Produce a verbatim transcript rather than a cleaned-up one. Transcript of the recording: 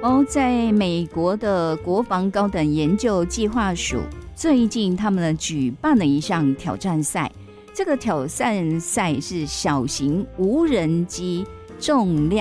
哦，在美国的国防高等研究计划署最近他们呢举办了一项挑战赛，这个挑战赛是小型无人机重量